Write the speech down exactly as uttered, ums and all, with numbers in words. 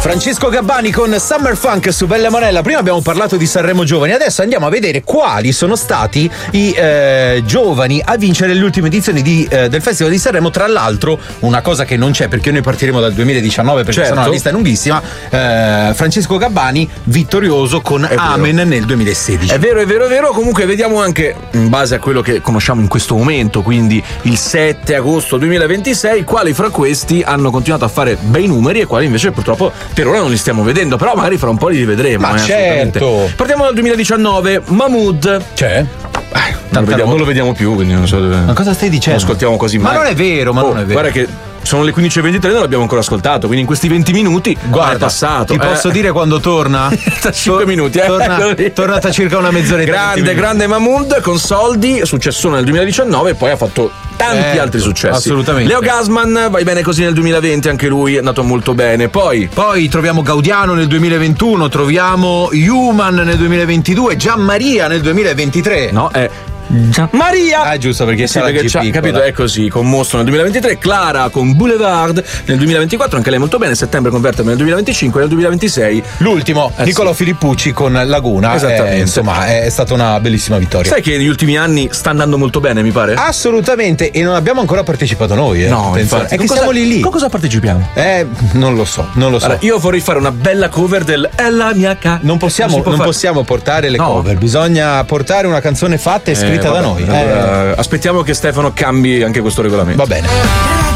Francesco Gabbani con Summer Funk su Bella Monella. Prima abbiamo parlato di Sanremo Giovani, adesso andiamo a vedere quali sono stati i eh, giovani a vincere le ultime edizioni di, eh, del Festival di Sanremo. Tra l'altro, una cosa che non c'è, perché noi partiremo dal duemiladiciannove, perché certo. sennò la lista è lunghissima. eh, Francesco Gabbani vittorioso con È Amen vero. nel duemilasedici. È vero, è vero, è vero. Comunque vediamo anche, in base a quello che conosciamo in questo momento, quindi il sette agosto duemilaventisei, quali fra questi hanno continuato a fare bei numeri e quali invece purtroppo per ora non li stiamo vedendo, però magari fra un po' li rivedremo. Ma eh, certo. Partiamo dal duemiladiciannove, Mahmood. C'è? Non lo, vediamo, non lo vediamo più, quindi non so dove. Ma cosa stai dicendo? Lo ascoltiamo così Ma mai. non è vero, ma Oh, non è vero. Guarda che sono le quindici e ventitré, non l'abbiamo ancora ascoltato, quindi in questi venti minuti Guarda, è passato. Ti eh. posso dire quando torna? Tra cinque minuti, eh. Torna, torna tra circa una mezz'ora. Grande, grande Mahmood con Soldi, successone nel duemiladiciannove e poi ha fatto tanti Eh, altri successi. assolutamente. Leo Gasman, vai bene così nel duemilaventi, anche lui è andato molto bene. Poi Poi troviamo Gaudiano nel duemilaventuno, troviamo Human nel duemilaventidue, Gianmaria nel duemilaventitré. no, è Maria. Ah, giusto, perché sì, c'è la perché G c'ha, piccola. capito, è così, con Mostro nel duemilaventitré, Clara con Boulevard nel duemilaventiquattro, anche lei molto bene, Settembre con Vertebre nel duemilaventicinque, nel duemilaventisei L'ultimo, Eh, Niccolò sì. Filippucci con Laguna. Esattamente. Eh, insomma, è stata una bellissima vittoria. Sai che negli ultimi anni sta andando molto bene, mi pare? Assolutamente, e non abbiamo ancora partecipato noi. Eh. no, Attenzione. infatti. È che Con siamo cosa- lì lì. Con cosa partecipiamo? Eh, non lo so, non lo so. Allora, io vorrei fare una bella cover del È la mia ca. Non possiamo, si può non fare. possiamo portare le No. cover, bisogna portare una canzone fatta e Eh, scritta da vabbè, noi. allora, Eh, aspettiamo che Stefano cambi anche questo regolamento. va bene.